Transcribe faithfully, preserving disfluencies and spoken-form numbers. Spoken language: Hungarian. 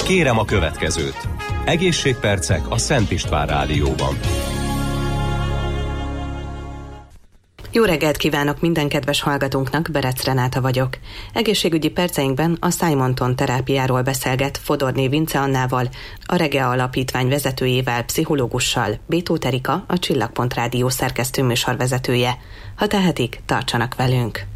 Kérem a következőt. Egészségpercek a Szent István Rádióban. Jó reggelt kívánok minden kedves hallgatónknak, Berec Renáta vagyok. Egészségügyi perceinkben a Simonton terápiáról beszélget Fodorné Vince Annával, a Regea Alapítvány vezetőjével, pszichológussal, Bétóth Erika, a Csillagpont Rádió szerkesztő műsorvezetője. Ha tehetik, tartsanak velünk!